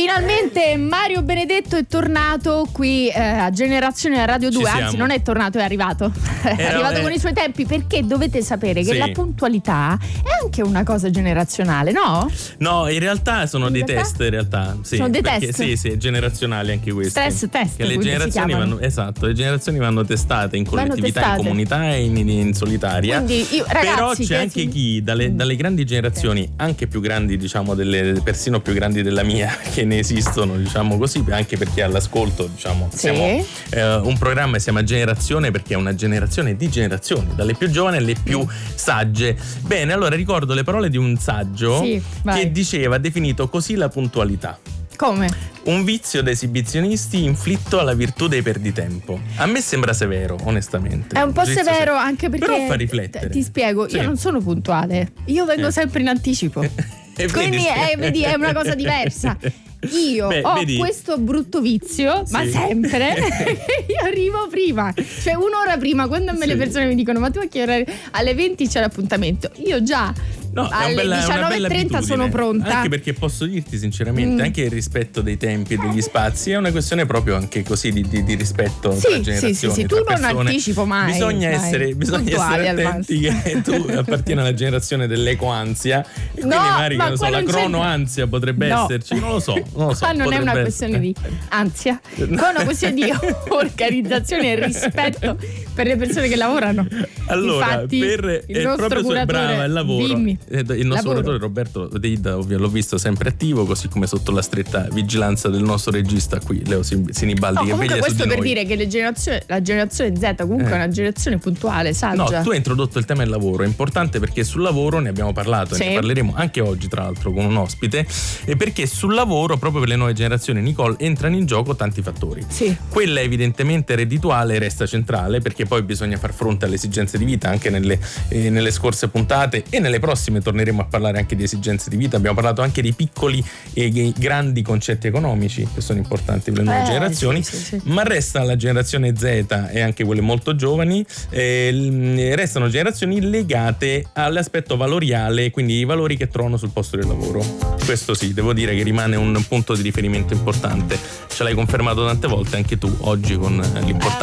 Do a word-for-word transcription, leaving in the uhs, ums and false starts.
Finalmente Mario Benedetto è tornato qui eh, a Generazione a Radio due, anzi non è tornato, è arrivato è Era, arrivato eh. con i suoi tempi, perché dovete sapere che Sì. la puntualità è anche una cosa generazionale, no? No, in realtà sono In dei realtà? test in realtà. Sì, Sono dei perché, test? Sì, sì, generazionali anche questi. Stress test, Che le quindi si generazioni chiamano. vanno, esatto, le generazioni vanno testate in Vanno collettività, testate. in comunità e in, in solitaria. Quindi io, ragazzi, Però c'è che anche si- chi dalle, dalle grandi generazioni, anche più grandi, diciamo, delle, persino più grandi della mia, che ne esistono, diciamo così, anche perché all'ascolto, diciamo, Sì. siamo eh, un programma che si chiama Generazione, perché è una generazione di generazioni, dalle più giovani alle più sagge. Bene, allora ricordo le parole di un saggio Sì, vai. che diceva, ha definito così la puntualità: Come? un vizio da esibizionisti inflitto alla virtù dei perditempo. A me sembra severo, onestamente. È un po' Giudizio severo, severo. anche perché Però fa riflettere. ti spiego, Sì. io non sono puntuale, io vengo Eh. sempre in anticipo. E Quindi vedi- è, vedi, è una cosa diversa. Io Beh, ho vedi? questo brutto vizio, ma Sì. sempre io arrivo prima, cioè un'ora prima, quando a me Sì. le persone mi dicono ma tu a che ora alle venti c'è l'appuntamento, io già No, è una alle bella, è una diciannove bella e trenta sono abitudine. pronta. Anche perché posso dirti sinceramente, Mm. anche il rispetto dei tempi e degli spazi è una questione proprio anche così di, di, di rispetto Sì, tra sì, generazioni. sì, sì, tra tu non persone. anticipo mai, Bisogna mai. essere, bisogna Puntuali essere al attenti che tu appartieni alla generazione dell'ecoansia e quindi No, magari ma che ne so, qua la non c'entra. cronoansia potrebbe No. esserci, non lo so, non lo so. Qua non è una potrebbe questione di essere. ansia, qua è una questione di organizzazione e rispetto per le persone che lavorano. Allora, Infatti, per il eh, nostro proprio su, curatore, brava, il lavoro. dimmi. Eh, il nostro Lavoro. curatore Roberto Deida, ovvio, l'ho visto sempre attivo, così come sotto la stretta vigilanza del nostro regista qui, Leo Sin- Sinibaldi, No, che comunque veglia su questo di per noi. dire che le generazioni, la generazione Z comunque Eh. è una generazione puntuale, No, saggia. tu hai introdotto il tema del lavoro, è importante perché sul lavoro ne abbiamo parlato, Sì. e ne parleremo anche oggi tra l'altro con un ospite, e perché sul lavoro, proprio per le nuove generazioni, Nicole, entrano in gioco tanti fattori. Sì. Quella evidentemente reddituale resta centrale, perché poi bisogna far fronte alle esigenze di vita anche nelle, eh, nelle scorse puntate, e nelle prossime torneremo a parlare anche di esigenze di vita. Abbiamo parlato anche dei piccoli e grandi concetti economici che sono importanti per le nuove Eh, generazioni, sì, sì, sì. ma resta la generazione Z e anche quelle molto giovani, eh, l- restano generazioni legate all'aspetto valoriale, quindi i valori che trovano sul posto del lavoro. Questo sì, devo dire che rimane un punto di riferimento importante, ce l'hai confermato tante volte anche tu oggi con l'importanza